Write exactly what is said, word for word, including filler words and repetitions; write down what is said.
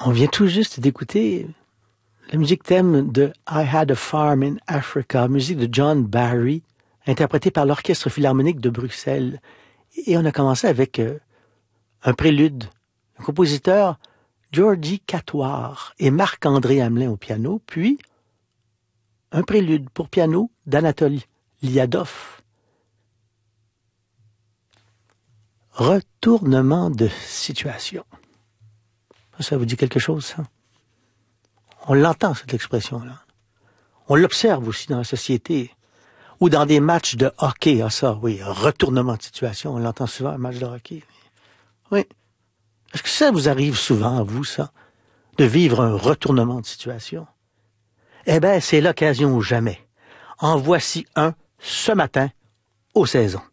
On vient tout juste d'écouter la musique thème de I Had a Farm in Africa, musique de John Barry, interprétée par l'Orchestre Philharmonique de Bruxelles. Et on a commencé avec euh, un prélude, un compositeur, Georgi Catoire et Marc-André Hamelin au piano, puis un prélude pour piano d'Anatoly Liadov. Retournement de situation. Ça vous dit quelque chose, ça? On l'entend, cette expression-là. On l'observe aussi dans la société ou dans des matchs de hockey. Ah ça, oui, retournement de situation. On l'entend souvent, un match de hockey. Oui. Est-ce que ça vous arrive souvent, à vous, ça, de vivre un retournement de situation? Eh bien, c'est l'occasion ou jamais. En voici un ce matin aux saisons.